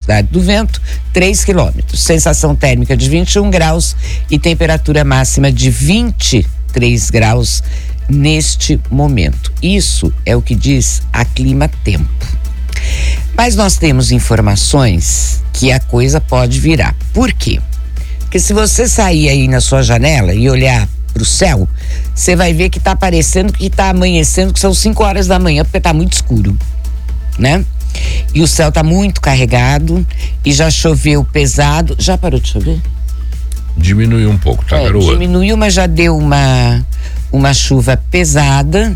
velocidade do vento, 3 quilômetros. Sensação térmica de 21 graus e temperatura máxima de 23 graus neste momento. Isso é o que diz a Climatempo. Mas nós temos informações que a coisa pode virar. Por quê? Porque se você sair aí na sua janela e olhar para o céu, você vai ver que está parecendo que está amanhecendo, que são 5 horas da manhã, porque está muito escuro, né? E o céu está muito carregado e já choveu pesado. Já parou de chover? Diminuiu um pouco, tá garoando. Diminuiu, mas já deu uma chuva pesada.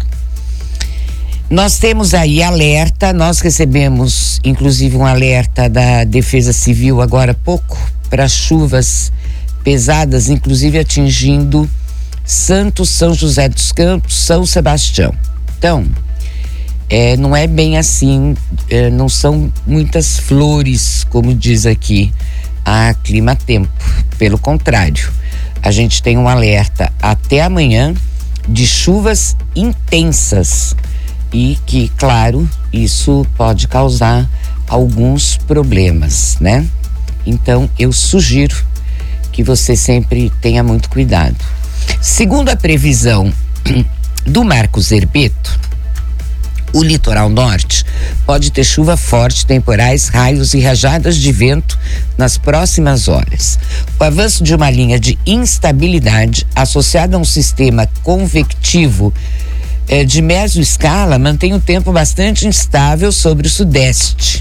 Nós temos aí alerta, nós recebemos inclusive um alerta da Defesa Civil agora há pouco para chuvas pesadas, inclusive atingindo Santos, São José dos Campos, São Sebastião. Então, não é bem assim, não são muitas flores, como diz aqui a Climatempo. Pelo contrário, a gente tem um alerta até amanhã de chuvas intensas e que, claro, isso pode causar alguns problemas, né? Então, eu sugiro que você sempre tenha muito cuidado. Segundo a previsão do Marcos Herbeto, o litoral norte pode ter chuva forte, temporais, raios e rajadas de vento nas próximas horas. O avanço de uma linha de instabilidade associada a um sistema convectivo de mesoescala mantém o tempo bastante instável sobre o sudeste.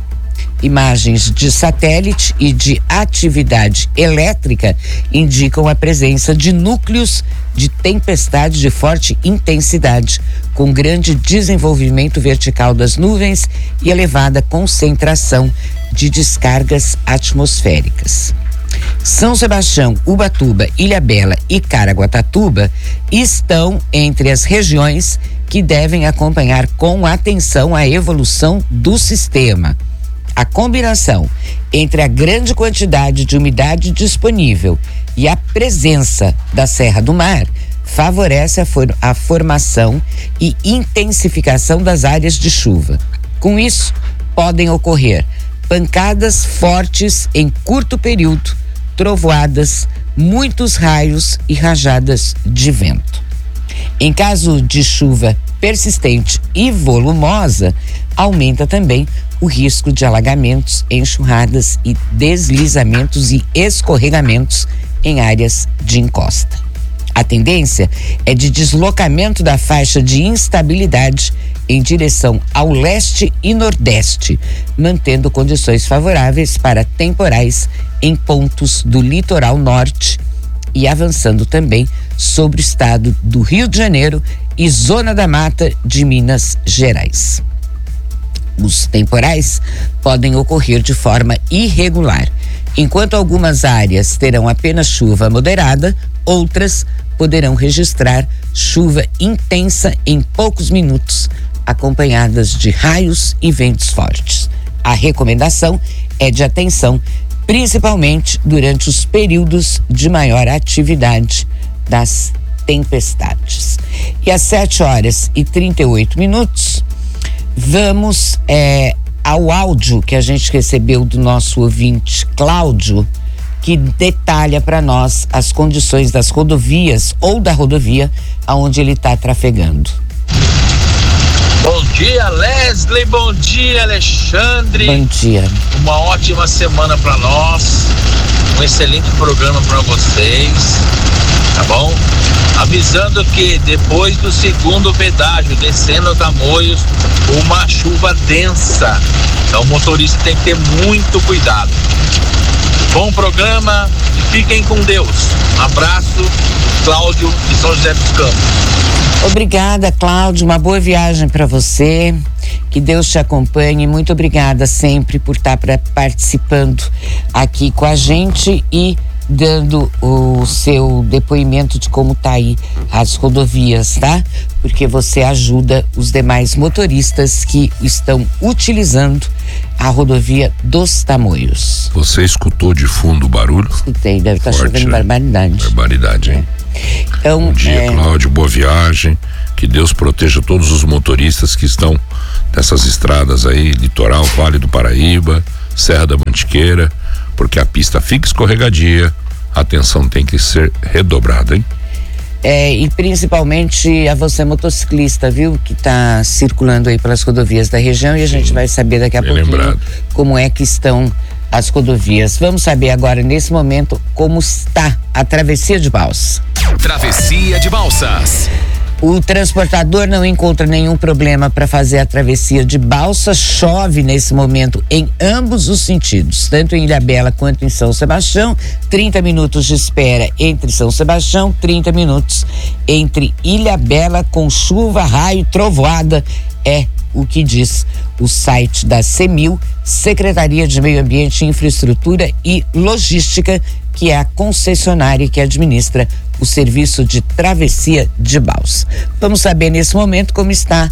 Imagens de satélite e de atividade elétrica indicam a presença de núcleos de tempestade de forte intensidade, com grande desenvolvimento vertical das nuvens e elevada concentração de descargas atmosféricas. São Sebastião, Ubatuba, Ilhabela e Caraguatatuba estão entre as regiões que devem acompanhar com atenção a evolução do sistema. A combinação entre a grande quantidade de umidade disponível e a presença da Serra do Mar favorece a formação e intensificação das áreas de chuva. Com isso, podem ocorrer pancadas fortes em curto período, trovoadas, muitos raios e rajadas de vento. Em caso de chuva persistente e volumosa, aumenta também o risco de alagamentos, enxurradas e deslizamentos e escorregamentos em áreas de encosta. A tendência é de deslocamento da faixa de instabilidade em direção ao leste e nordeste, mantendo condições favoráveis para temporais em pontos do litoral norte e avançando também sobre o estado do Rio de Janeiro e zona da mata de Minas Gerais. Os temporais podem ocorrer de forma irregular. Enquanto algumas áreas terão apenas chuva moderada, outras poderão registrar chuva intensa em poucos minutos, acompanhadas de raios e ventos fortes. A recomendação é de atenção, principalmente durante os períodos de maior atividade das tempestades. E às 7h38, vamos ao áudio que a gente recebeu do nosso ouvinte Cláudio, que detalha para nós as condições das rodovias ou da rodovia aonde ele está trafegando. Bom dia, Leslie, bom dia, Alexandre. Bom dia. Uma ótima semana para nós, um excelente programa para vocês, tá bom? Avisando que depois do segundo pedágio, descendo Tamoios, uma chuva densa, então o motorista tem que ter muito cuidado. Bom programa, fiquem com Deus. Um abraço, Cláudio de São José dos Campos. Obrigada, Cláudio, uma boa viagem para você, que Deus te acompanhe. Muito obrigada sempre por estar participando aqui com a gente e dando o seu depoimento de como tá aí as rodovias, tá? Porque você ajuda os demais motoristas que estão utilizando a rodovia dos Tamoios. Você escutou de fundo o barulho? Escutei, deve estar Forte, chovendo, né? barbaridade. Barbaridade, hein? Então, bom dia, Cláudio, boa viagem, que Deus proteja todos os motoristas que estão nessas estradas aí, litoral, Vale do Paraíba, Serra da Mantiqueira, porque a pista fica escorregadia, a atenção tem que ser redobrada, hein? E principalmente a você motociclista, viu? Que está circulando aí pelas rodovias da região, e a gente vai saber daqui a pouquinho como é que estão as rodovias. Vamos saber agora, nesse momento, como está a travessia de Balsas. Travessia de Balsas. O transportador não encontra nenhum problema para fazer a travessia de Balsas. Chove nesse momento em ambos os sentidos, tanto em Ilhabela quanto em São Sebastião. 30 minutos de espera entre São Sebastião, 30 minutos entre Ilhabela, com chuva, raio e trovoada, é o que diz o site da CEMIL, Secretaria de Meio Ambiente, Infraestrutura e Logística, que é a concessionária que administra o serviço de travessia de Balsas. Vamos saber nesse momento como estão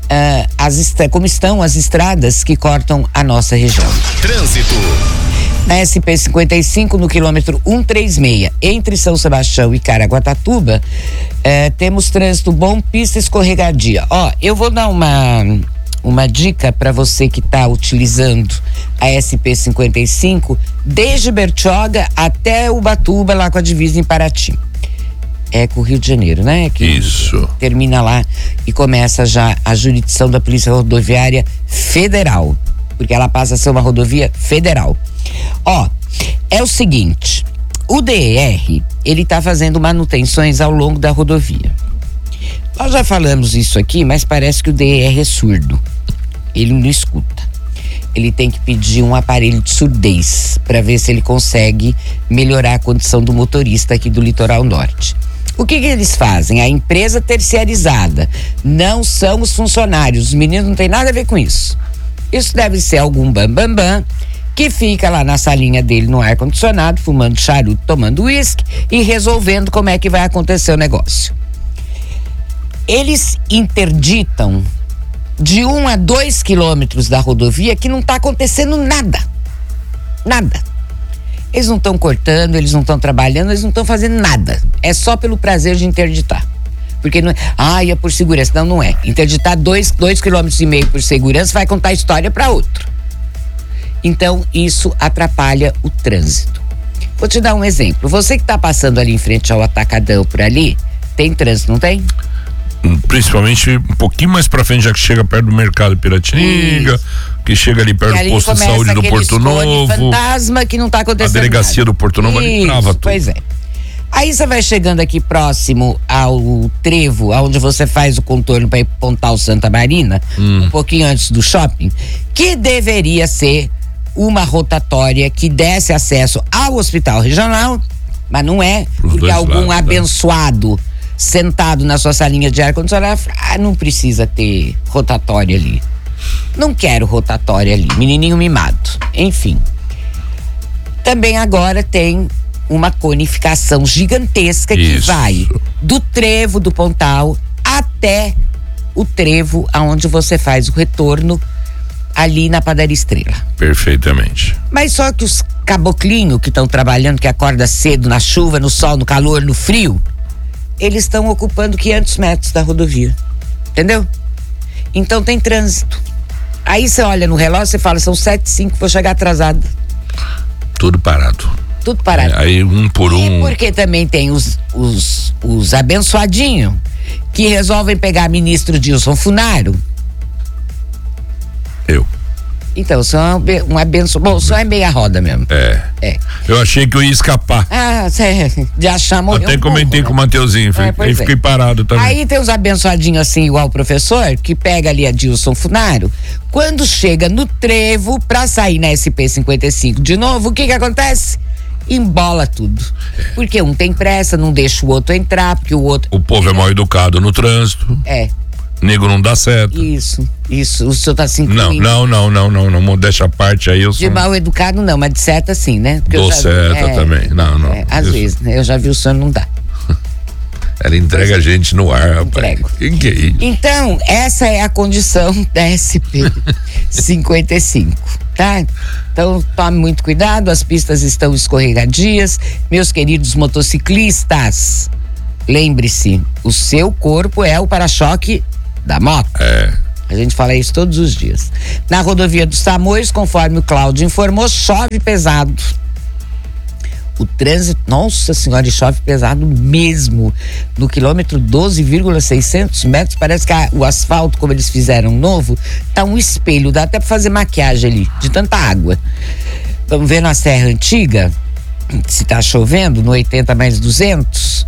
as estradas que cortam a nossa região. Trânsito. Na SP-55, no quilômetro 136, entre São Sebastião e Caraguatatuba, temos trânsito bom, pista escorregadia. Eu vou dar uma dica para você que está utilizando a SP-55, desde Bertioga até Ubatuba, lá com a divisa em Paraty. É com o Rio de Janeiro, né? Que isso. Termina lá e começa já a jurisdição da Polícia Rodoviária Federal, porque ela passa a ser uma rodovia federal. É o seguinte, o DER, ele tá fazendo manutenções ao longo da rodovia. Nós já falamos isso aqui, mas parece que o DER é surdo. Ele não escuta. Ele tem que pedir um aparelho de surdez para ver se ele consegue melhorar a condição do motorista aqui do Litoral Norte. O que eles fazem? A empresa terceirizada, não são os funcionários, os meninos não tem nada a ver com isso. Isso deve ser algum bambambam que fica lá na salinha dele no ar-condicionado, fumando charuto, tomando uísque e resolvendo como é que vai acontecer o negócio. Eles interditam de 1 a 2 quilômetros da rodovia que não está acontecendo nada. Nada. Eles não estão cortando, eles não estão trabalhando, eles não estão fazendo nada. É só pelo prazer de interditar. Porque não é, é por segurança. Não é. Interditar 2,5 km por segurança vai contar história para outro. Então, isso atrapalha o trânsito. Vou te dar um exemplo. Você que está passando ali em frente ao Atacadão por ali, tem trânsito, não tem? Principalmente um pouquinho mais pra frente, já que chega perto do mercado Piratininga, que chega ali perto do posto de saúde do Porto Novo, fantasma que não tá acontecendo a delegacia nada. Do Porto Novo, ali trava tudo. Pois é. Aí você vai chegando aqui próximo ao trevo, onde você faz o contorno para ir pro Pontal Santa Marina, um pouquinho antes do shopping, que deveria ser uma rotatória que desse acesso ao hospital regional, mas não é, porque algum abençoado sentado na sua salinha de ar-condicionado, não precisa ter rotatória ali. Não quero rotatória ali, menininho mimado. Enfim. Também agora tem uma conificação gigantesca que vai do trevo do Pontal até o trevo aonde você faz o retorno ali na Padaria Estrela. Perfeitamente. Mas só que os caboclinhos que estão trabalhando, que acorda cedo na chuva, no sol, no calor, no frio, eles estão ocupando 500 metros da rodovia, entendeu? Então tem trânsito. Aí você olha no relógio e fala, são 7h05, vou chegar atrasado. Tudo parado. Tudo parado. Aí um por um. E porque também tem os abençoadinhos que resolvem pegar ministro Dilson Funaro. Eu. Então, sou um abençoado. Bom, só é meia roda mesmo. É. Eu achei que eu ia escapar. De achar morrer. Até comentei com o Mateuzinho, aí fiquei parado também. Aí tem os abençoadinhos assim, igual o professor, que pega ali a Dilson Funaro. Quando chega no trevo pra sair na SP-55 de novo, o que acontece? Embola tudo. Porque um tem pressa, não deixa o outro entrar, porque o outro... O povo é mal educado no trânsito. Nego não dá certo. Isso. O senhor tá se incluindo. Não, modéstia à parte aí. De mal educado não, mas de certo sim, né? Dou certa também. Não. Às vezes, né? Eu já vi o senhor não dá. Ela entrega a gente no ar, rapaz. Entrego. Quem que é isso? Então, essa é a condição da SP-55, tá? Então, tome muito cuidado, as pistas estão escorregadias. Meus queridos motociclistas, lembre-se, o seu corpo é o para-choque da moto. A gente fala isso todos os dias. Na rodovia dos Tamoios, conforme o Cláudio informou, chove pesado. O trânsito, nossa senhora, chove pesado mesmo. No quilômetro 12,600 metros, parece que o asfalto, como eles fizeram novo, tá um espelho, dá até pra fazer maquiagem ali, de tanta água. Vamos ver na Serra Antiga, se tá chovendo, no 80 mais 200.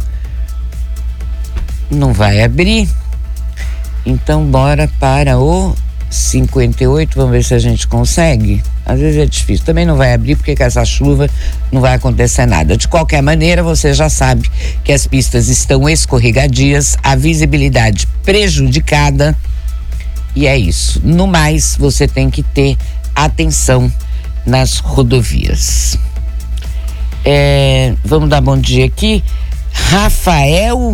Não vai abrir. Então bora para o 58, vamos ver se a gente consegue. Às vezes é difícil, também não vai abrir porque com essa chuva não vai acontecer nada. De qualquer maneira, você já sabe que as pistas estão escorregadias, a visibilidade prejudicada, e é isso. No mais, você tem que ter atenção nas rodovias. Vamos dar bom dia aqui. Rafael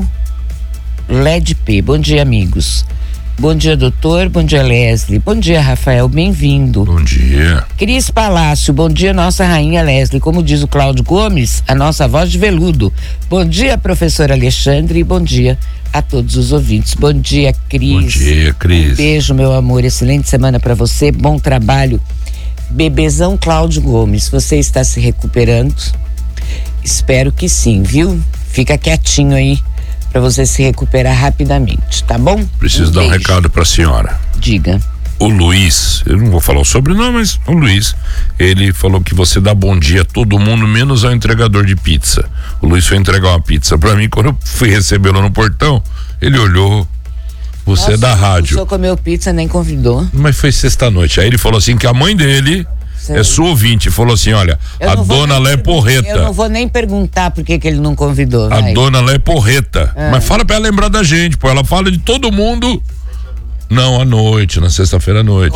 LEDP, bom dia, amigos. Bom dia, doutor. Bom dia, Leslie. Bom dia, Rafael. Bem-vindo. Bom dia. Cris Palácio. Bom dia, nossa rainha Leslie. Como diz o Cláudio Gomes, a nossa voz de veludo. Bom dia, professor Alexandre. E bom dia a todos os ouvintes. Bom dia, Cris. Bom dia, Cris. Um beijo, meu amor. Excelente semana para você. Bom trabalho. Bebezão Cláudio Gomes, você está se recuperando? Espero que sim, viu? Fica quietinho aí para você se recuperar rapidamente, tá bom? Preciso dar um recado para a senhora. Diga. O Luiz, eu não vou falar o sobrenome, mas o Luiz, ele falou que você dá bom dia a todo mundo, menos ao entregador de pizza. O Luiz foi entregar uma pizza para mim, quando eu fui recebê-lo no portão, ele olhou, você é da rádio. O senhor comeu pizza, nem convidou. Mas foi sexta-noite, aí ele falou assim que a mãe dele é sua ouvinte, falou assim, olha, a dona Lé Porreta. Eu não vou nem perguntar por que ele não convidou. A dona Lé Porreta, mas fala pra ela lembrar da gente, pô, ela fala de todo mundo. Não, à noite, na sexta-feira à noite.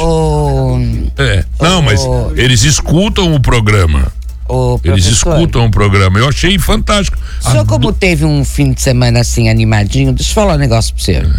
Não, mas eles escutam o programa. Eles escutam o programa, eu achei fantástico. O senhor como teve um fim de semana assim animadinho, deixa eu falar um negócio pra você.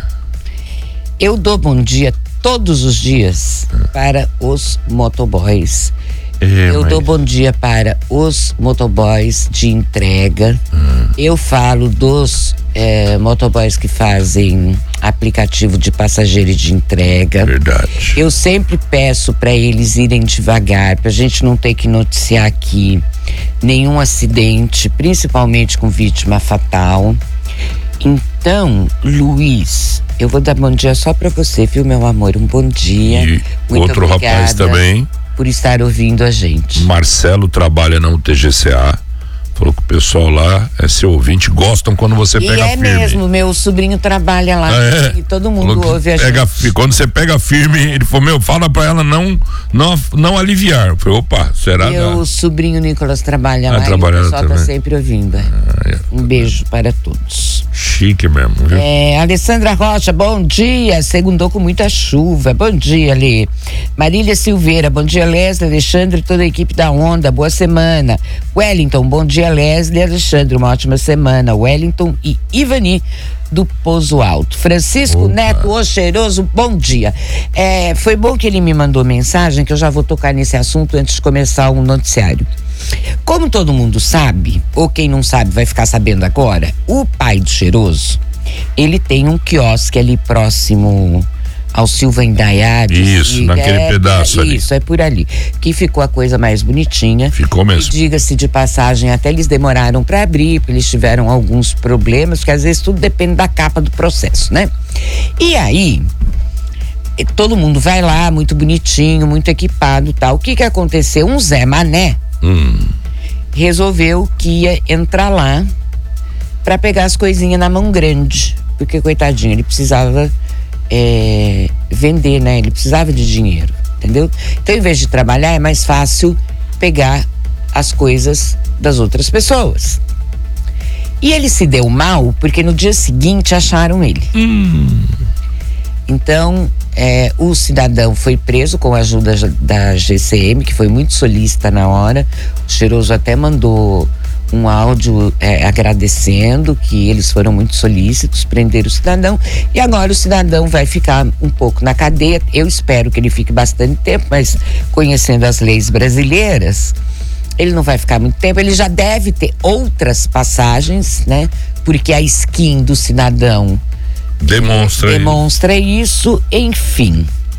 Eu dou bom dia todos os dias para os motoboys. Eu dou bom dia para os motoboys de entrega. Eu falo dos motoboys que fazem aplicativo de passageiro e de entrega. Verdade. Eu sempre peço para eles irem devagar, pra gente não ter que noticiar aqui nenhum acidente, principalmente com vítima fatal. Então, Luiz, eu vou dar bom dia só pra você, viu, meu amor? Um bom dia. E muito outro rapaz também. Por estar ouvindo a gente. Marcelo trabalha na UTGCA. Falou que o pessoal lá é seu ouvinte, gostam quando você pega firme. É mesmo, meu sobrinho trabalha lá e todo mundo ouve a gente. Quando você pega firme, ele falou, fala pra ela não aliviar. Eu falei, opa, será? Meu sobrinho Nicolas trabalha lá e o pessoal tá sempre ouvindo. Um beijo para todos. Chique mesmo, viu? Alessandra Rocha, bom dia, segundou com muita chuva, bom dia, Lê. Marília Silveira, bom dia, Leslie, Alexandre e toda a equipe da Onda, boa semana. Wellington, bom dia, Leslie e Alexandre, uma ótima semana. Wellington e Ivani do Pouso Alto. Francisco Neto, o cheiroso, bom dia. Foi bom que ele me mandou mensagem, que eu já vou tocar nesse assunto antes de começar o noticiário. Como todo mundo sabe, ou quem não sabe vai ficar sabendo agora, o pai do cheiroso, ele tem um quiosque ali próximo ao Silva Indaiá. Isso, naquele pedaço ali. Isso, é por ali. Que ficou a coisa mais bonitinha. Ficou mesmo. E diga-se de passagem, até eles demoraram para abrir, porque eles tiveram alguns problemas, porque às vezes tudo depende da capa do processo, né? E aí, todo mundo vai lá, muito bonitinho, muito equipado e tal. O que aconteceu? Um Zé Mané resolveu que ia entrar lá para pegar as coisinhas na mão grande, porque coitadinho, ele precisava vender, né? Ele precisava de dinheiro, entendeu? Então, em vez de trabalhar, é mais fácil pegar as coisas das outras pessoas. E ele se deu mal porque no dia seguinte acharam ele. Então, o cidadão foi preso com a ajuda da GCM, que foi muito solícita na hora. O cheiroso até mandou um áudio agradecendo, que eles foram muito solícitos, prenderam o cidadão, e agora o cidadão vai ficar um pouco na cadeia. Eu espero que ele fique bastante tempo, mas conhecendo as leis brasileiras, ele não vai ficar muito tempo. Ele já deve ter outras passagens, né? Porque a skin do cidadão demonstra isso, enfim.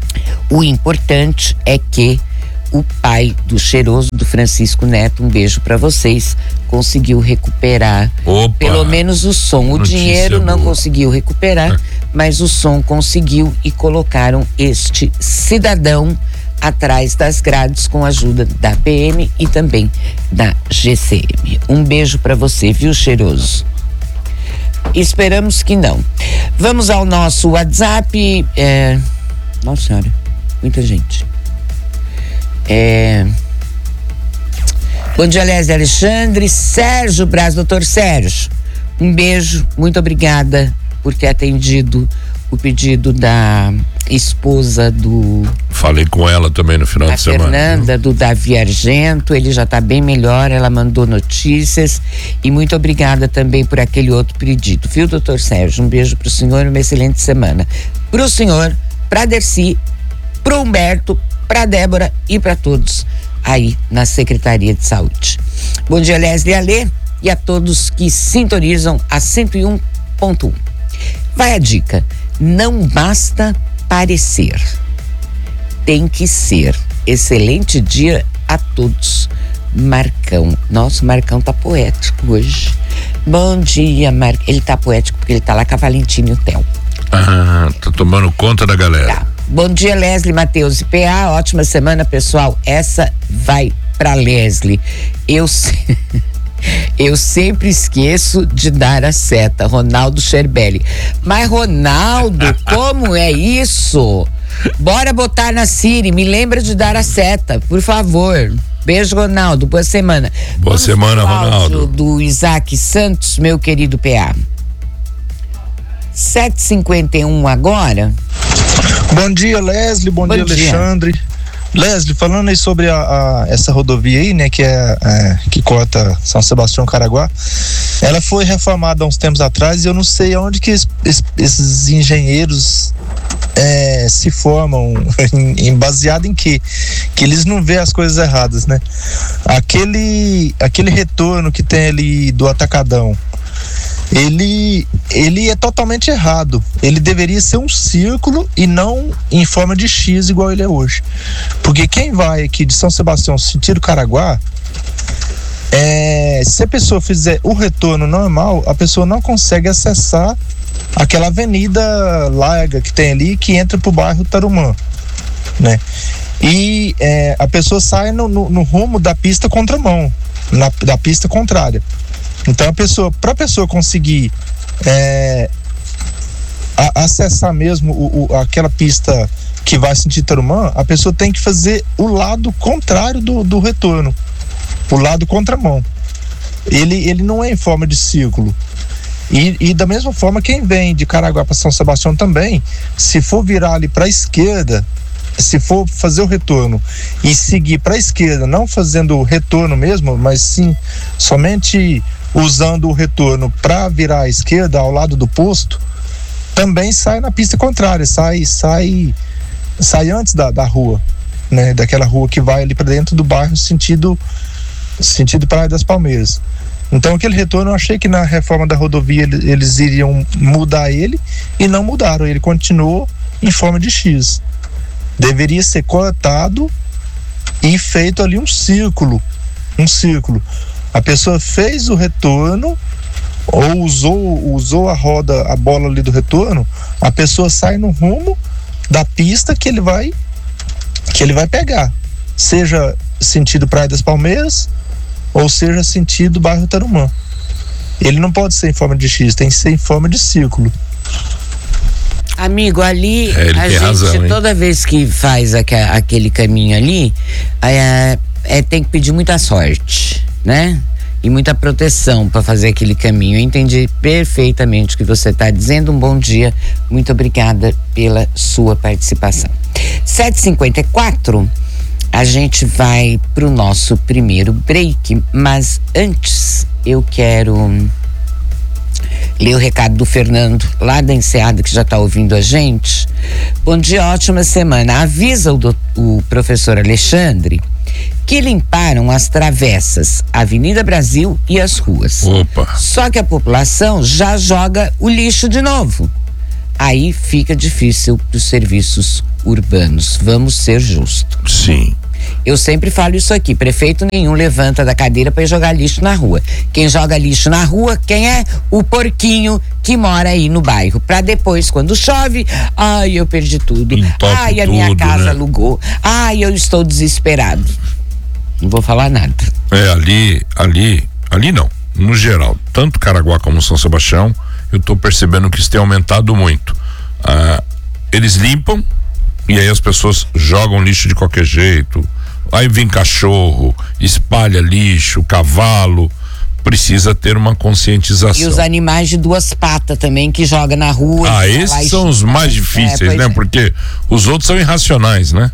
O importante é que o pai do cheiroso, do Francisco Neto, um beijo para vocês, conseguiu recuperar pelo menos o som. O dinheiro não conseguiu recuperar, mas o som conseguiu, e colocaram este cidadão atrás das grades com a ajuda da PM e também da GCM. Um beijo para você, viu, cheiroso? Esperamos que não. Vamos ao nosso WhatsApp. Nossa senhora, muita gente. Bom dia, Leslie Alexandre, Sérgio Braz, doutor Sérgio, um beijo, muito obrigada por ter atendido o pedido da esposa do... Falei com ela também no final de semana. Fernanda, do Davi Argento, ele já está bem melhor, ela mandou notícias, e muito obrigada também por aquele outro pedido, viu, doutor Sérgio? Um beijo pro senhor e uma excelente semana. Pro senhor, pra Dercy, pro Humberto, pra Débora e pra todos aí na Secretaria de Saúde. Bom dia, Leslie Alê, e a todos que sintonizam a 101.1. Vai a dica: não basta parecer, tem que ser. Excelente dia a todos. Marcão, nossa, o Marcão tá poético hoje. Bom dia, Marcão. Ele tá poético porque ele tá lá com a Valentina e o Theo. Tá tomando conta da galera. Tá. Bom dia, Leslie, Matheus e PA, ótima semana, pessoal. Essa vai pra Leslie. Eu sempre esqueço de dar a seta. Ronaldo Scherbelli. Mas, Ronaldo, como é isso? Bora botar na Siri, me lembra de dar a seta, por favor. Beijo, Ronaldo, boa semana. Boa semana, Ronaldo. Do Isaac Santos, meu querido PA. 7h51 agora. Bom dia, Leslie, bom dia, Alexandre. Leslie, falando aí sobre essa rodovia aí, né, que corta São Sebastião Caraguá, ela foi reformada há uns tempos atrás, e eu não sei aonde que esses engenheiros se formam, baseado em quê? Que eles não vê as coisas erradas, né? Aquele retorno que tem ali do Atacadão, ele é totalmente errado. Ele deveria ser um círculo e não em forma de X igual ele é hoje. Porque quem vai aqui de São Sebastião sentido Caraguá, se a pessoa fizer o retorno normal, a pessoa não consegue acessar aquela avenida larga que tem ali, que entra pro bairro Tarumã, né? E a pessoa sai no rumo da pista contramão, da pista contrária. Então para a pessoa conseguir acessar mesmo aquela pista que vai sentido Tarumã, a pessoa tem que fazer o lado contrário do retorno, o lado contramão. Ele não é em forma de círculo. E da mesma forma, quem vem de Caraguá para São Sebastião também, se for virar ali para a esquerda, se for fazer o retorno e seguir para a esquerda, não fazendo o retorno mesmo, mas sim somente usando o retorno para virar à esquerda, ao lado do posto, também sai na pista contrária, sai antes da rua, né? Daquela rua que vai ali para dentro do bairro, sentido Praia das Palmeiras. Então aquele retorno, eu achei que na reforma da rodovia eles iriam mudar ele, e não mudaram, ele continuou em forma de X. Deveria ser cortado e feito ali um círculo. A pessoa fez o retorno ou usou a bola ali do retorno, a pessoa sai no rumo da pista que ele vai pegar, seja sentido Praia das Palmeiras ou seja sentido bairro Tarumã. Ele não pode ser em forma de X, tem que ser em forma de círculo. Amigo, ali a gente razão, toda vez que faz aquele caminho ali, tem que pedir muita sorte, né? E muita proteção para fazer aquele caminho. Eu entendi perfeitamente o que você está dizendo. Um bom dia, muito obrigada pela sua participação. 7h54, a gente vai para o nosso primeiro break, mas antes eu quero ler o recado do Fernando, lá da Enseada, que já está ouvindo a gente. Bom dia, ótima semana. Avisa o professor Alexandre que limparam as travessas, Avenida Brasil e as ruas. Opa! Só que a população já joga o lixo de novo. aí fica difícil para os serviços urbanos. Vamos ser justos. Sim. Eu sempre falo isso aqui, prefeito nenhum levanta da cadeira para ir jogar lixo na rua. Quem joga lixo na rua, quem é? O porquinho que mora aí no bairro. Pra depois, quando chove, ai, eu perdi tudo. Entope ai, a minha tudo, casa né? alugou. Ai, eu estou desesperado. Não vou falar nada. Ali não. No geral, tanto Caraguá como São Sebastião, eu tô percebendo que isso tem aumentado muito. Eles limpam e aí as pessoas jogam lixo de qualquer jeito. Aí vem cachorro, espalha lixo, cavalo. Precisa ter uma conscientização. E os animais de duas patas também que joga na rua. Esses são os mais difíceis, né? Porque os outros são irracionais, né?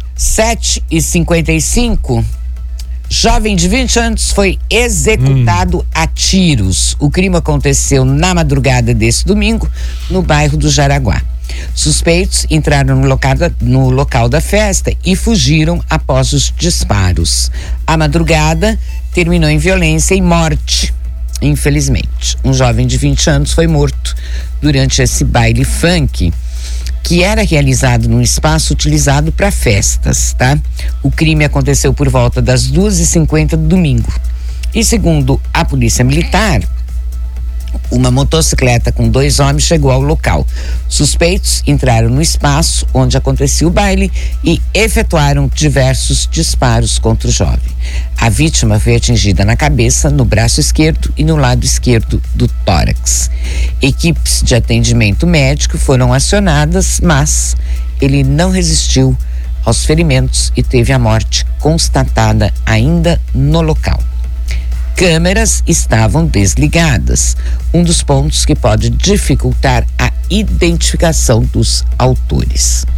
7h55, jovem de 20 anos foi executado a tiros. O crime aconteceu na madrugada desse domingo, no bairro do Jaraguá. Suspeitos entraram no local da festa e fugiram após os disparos. A madrugada terminou em violência e morte, infelizmente. Um jovem de 20 anos foi morto durante esse baile funk, que era realizado num espaço utilizado para festas, tá? O crime aconteceu por volta das 2h50 do domingo. E segundo a Polícia Militar, uma motocicleta com 2 homens chegou ao local. Suspeitos entraram no espaço onde acontecia o baile e efetuaram diversos disparos contra o jovem. A vítima foi atingida na cabeça, no braço esquerdo e no lado esquerdo do tórax. Equipes de atendimento médico foram acionadas, mas ele não resistiu aos ferimentos e teve a morte constatada ainda no local. Câmeras estavam desligadas, um dos pontos que pode dificultar a identificação dos autores.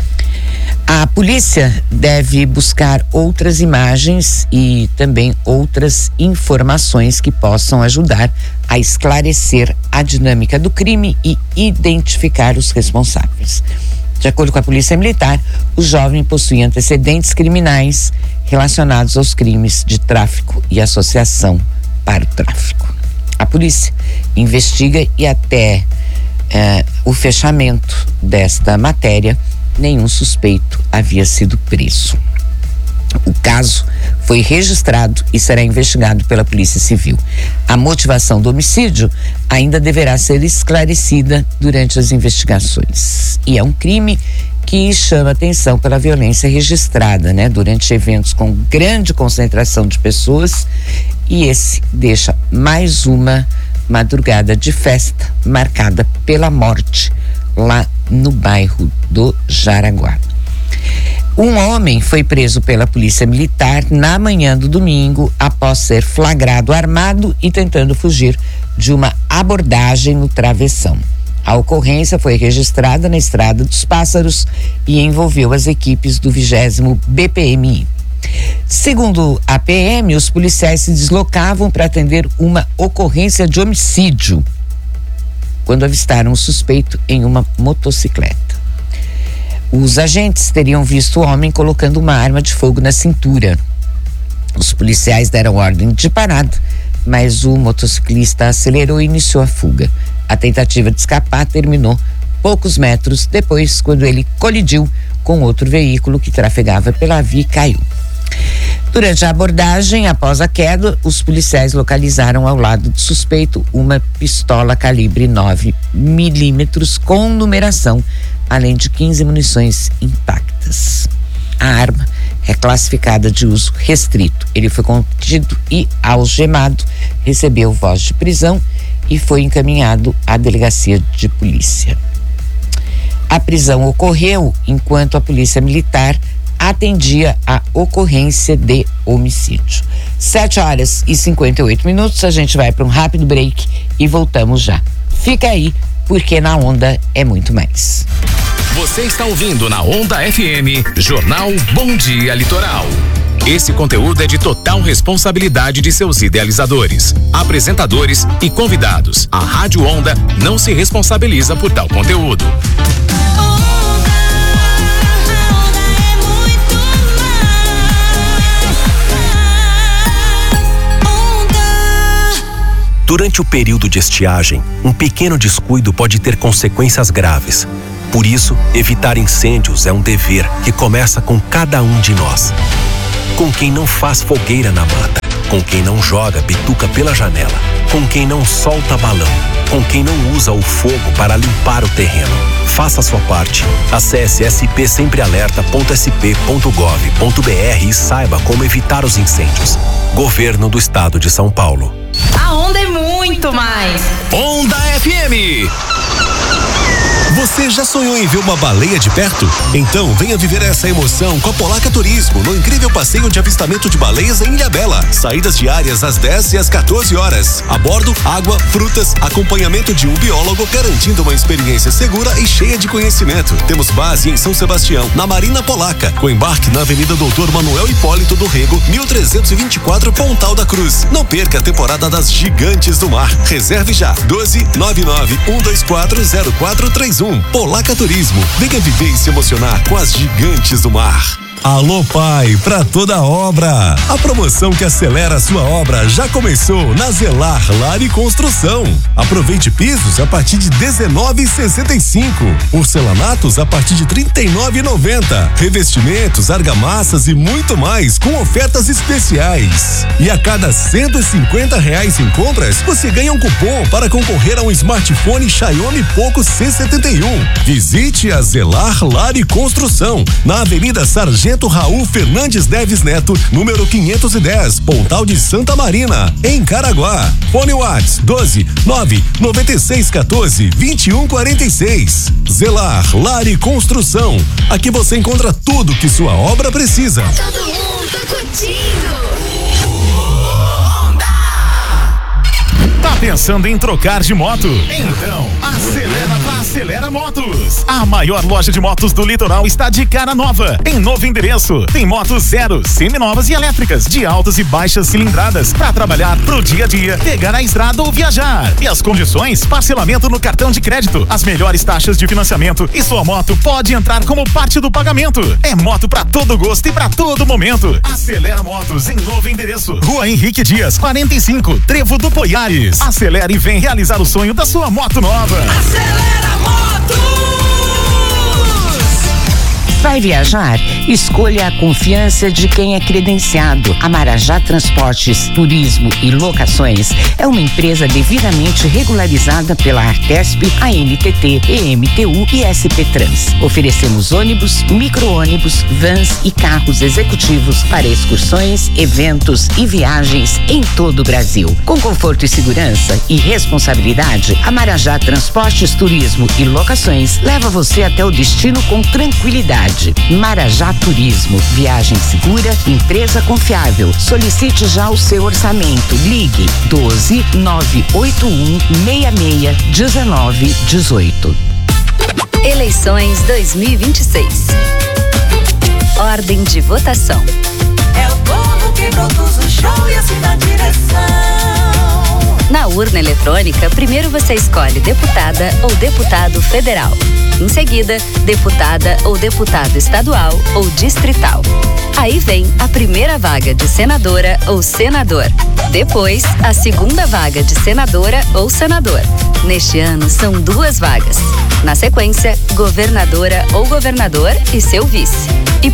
A polícia deve buscar outras imagens e também outras informações que possam ajudar a esclarecer a dinâmica do crime e identificar os responsáveis. De acordo com a Polícia Militar, o jovem possuía antecedentes criminais relacionados aos crimes de tráfico e associação para o tráfico. A polícia investiga e até o fechamento desta matéria, nenhum suspeito havia sido preso. O caso foi registrado e será investigado pela Polícia Civil. A motivação do homicídio ainda deverá ser esclarecida durante as investigações. E é um crime que chama atenção pela violência registrada, né? Durante eventos com grande concentração de pessoas, e esse deixa mais uma madrugada de festa marcada pela morte lá no bairro do Jaraguá. Um homem foi preso pela Polícia Militar na manhã do domingo após ser flagrado armado e tentando fugir de uma abordagem no travessão. A ocorrência foi registrada na Estrada dos Pássaros e envolveu as equipes do 20º BPMI. Segundo a PM, os policiais se deslocavam para atender uma ocorrência de homicídio quando avistaram o suspeito em uma motocicleta. Os agentes teriam visto o homem colocando uma arma de fogo na cintura. Os policiais deram ordem de parada, mas o motociclista acelerou e iniciou a fuga. A tentativa de escapar terminou poucos metros depois, quando ele colidiu com outro veículo que trafegava pela via e caiu. Durante a abordagem, após a queda, os policiais localizaram ao lado do suspeito uma pistola calibre 9mm com numeração, além de 15 munições intactas. A arma é classificada de uso restrito. Ele foi contido e algemado, recebeu voz de prisão e foi encaminhado à delegacia de polícia. A prisão ocorreu enquanto a Polícia Militar atendia a ocorrência de homicídio. 7h58, a gente vai para um rápido break e voltamos já. Fica aí, porque na Onda é muito mais. Você está ouvindo na Onda FM, Jornal Bom Dia Litoral. Esse conteúdo é de total responsabilidade de seus idealizadores, apresentadores e convidados. A Rádio Onda não se responsabiliza por tal conteúdo. Durante o período de estiagem, um pequeno descuido pode ter consequências graves. Por isso, evitar incêndios é um dever que começa com cada um de nós. Com quem não faz fogueira na mata, com quem não joga bituca pela janela, com quem não solta balão, com quem não usa o fogo para limpar o terreno. Faça a sua parte. Acesse spsemprealerta.sp.gov.br e saiba como evitar os incêndios. Governo do Estado de São Paulo. A Onda é muito mais. Onda FM. Você já sonhou em ver uma baleia de perto? Então venha viver essa emoção com a Polaca Turismo no incrível passeio de avistamento de baleias em Ilhabela. Saídas diárias às 10 e às 14 horas. A bordo, água, frutas, acompanhamento de um biólogo, garantindo uma experiência segura e cheia de conhecimento. Temos base em São Sebastião, na Marina Polaca, com embarque na Avenida Doutor Manuel Hipólito do Rego, 1324, Pontal da Cruz. Não perca a temporada das Gigantes do Mar. Reserve já. 1299-124-0431. Polaca Turismo. Venha viver e se emocionar com as Gigantes do Mar. Alô Pai, pra toda obra. A promoção que acelera a sua obra já começou na Zelar Lar e Construção. Aproveite pisos a partir de R$19,65. Porcelanatos a partir de R$39,90. Revestimentos, argamassas e muito mais com ofertas especiais. E a cada R$150 em compras, você ganha um cupom para concorrer a um smartphone Xiaomi Poco C71. Visite a Zelar Lar e Construção na Avenida Sargento Raul Fernandes Neves Neto, número 510, Pontal de Santa Marina, em Caraguá. Fone Whats 12-99614-2146. Zelar Lar e Construção. Aqui você encontra tudo que sua obra precisa. Todo mundo curtindo. Tá pensando em trocar de moto? Então, acelera pra Acelera Motos. A maior loja de motos do litoral está de cara nova, em novo endereço. Tem motos zero, seminovas e elétricas, de altas e baixas cilindradas, pra trabalhar pro dia a dia, pegar a estrada ou viajar. E as condições? Parcelamento no cartão de crédito, as melhores taxas de financiamento e sua moto pode entrar como parte do pagamento. É moto pra todo gosto e pra todo momento. Acelera Motos, em novo endereço. Rua Henrique Dias, 45, Trevo do Poiares. Acelera e vem realizar o sonho da sua moto nova. Acelera Motos! Vai viajar? Escolha a confiança de quem é credenciado. A Marajá Transportes, Turismo e Locações é uma empresa devidamente regularizada pela Artesp, ANTT, EMTU e SP Trans. Oferecemos ônibus, micro-ônibus, vans e carros executivos para excursões, eventos e viagens em todo o Brasil. Com conforto e segurança e responsabilidade, a Marajá Transportes, Turismo e Locações leva você até o destino com tranquilidade. Marajá Turismo, viagem segura, empresa confiável. Solicite já o seu orçamento. Ligue 12-981-66-1918. Eleições 2026. Ordem de votação. É o povo que produz o show e assim na direção. Na urna eletrônica, primeiro você escolhe deputada ou deputado federal. Em seguida, deputada ou deputado estadual ou distrital. Aí vem a primeira vaga de senadora ou senador. Depois, a segunda vaga de senadora ou senador. Neste ano, são 2 vagas. Na sequência, governadora ou governador e seu vice. E